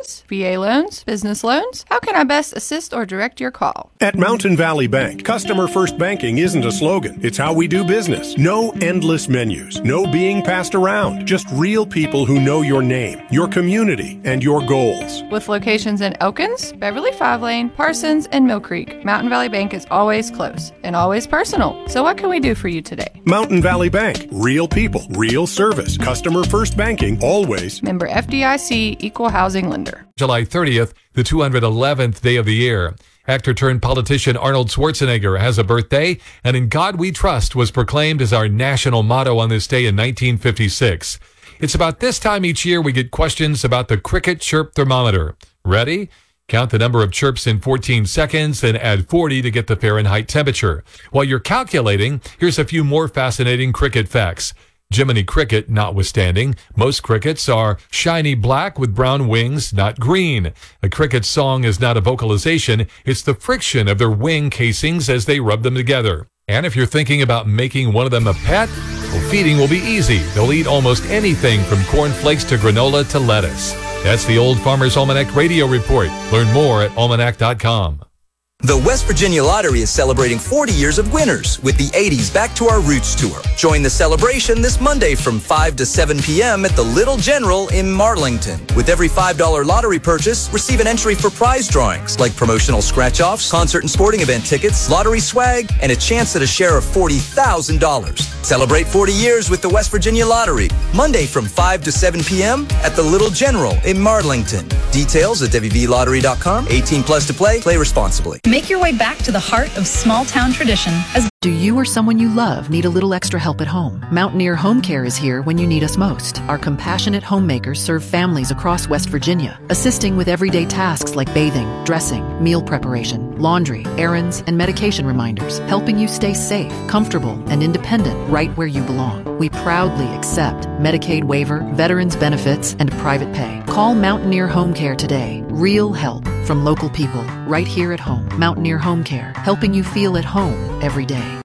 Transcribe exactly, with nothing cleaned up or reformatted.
loans, V A loans, business loans. How can I best assist or direct your call? At Mountain Valley Bank, customer first banking isn't a slogan. It's how we do business. No endless menus, no being passed around. Just real people who know your name, your community, and your goals. With locations in Elkins, Beverly Five Lane, Parsons, and Mill Creek, Mountain Valley Bank is always close and always personal. So what can we do for you today? Mountain Valley Bank. Real people, real service. Customer first banking, always. Member F D I C, Equal Housing Lender. July thirtieth, the two hundred eleventh day of the year. Actor turned politician Arnold Schwarzenegger has a birthday, and In God We Trust was proclaimed as our national motto on this day in nineteen fifty-six. It's about this time each year we get questions about the cricket chirp thermometer. Ready? Count the number of chirps in fourteen seconds, then add forty to get the Fahrenheit temperature. While you're calculating, here's a few more fascinating cricket facts. Jiminy Cricket notwithstanding, most crickets are shiny black with brown wings, not green. A cricket's song is not a vocalization, it's the friction of their wing casings as they rub them together. And if you're thinking about making one of them a pet, well, feeding will be easy. They'll eat almost anything from cornflakes to granola to lettuce. That's the Old Farmer's Almanac Radio Report. Learn more at almanac dot com. The West Virginia Lottery is celebrating forty years of winners with the eighties Back to Our Roots Tour. Join the celebration this Monday from five to seven p.m. at the Little General in Marlington. With every five dollars lottery purchase, receive an entry for prize drawings like promotional scratch-offs, concert and sporting event tickets, lottery swag, and a chance at a share of forty thousand dollars. Celebrate forty years with the West Virginia Lottery. Monday from five to seven p.m. at the Little General in Marlington. Details at w v lottery dot com. eighteen plus to play. Play responsibly. Make your way back to the heart of small-town tradition. As Do you or someone you love need a little extra help at home? Mountaineer Home Care is here when you need us most. Our compassionate homemakers serve families across West Virginia, assisting with everyday tasks like bathing, dressing, meal preparation, laundry, errands, and medication reminders, helping you stay safe, comfortable, and independent right where you belong. We proudly accept Medicaid waiver, veterans benefits, and private pay. Call Mountaineer Home Care today. Real help from local people right here at home. Mountaineer Home Care, helping you feel at home every day.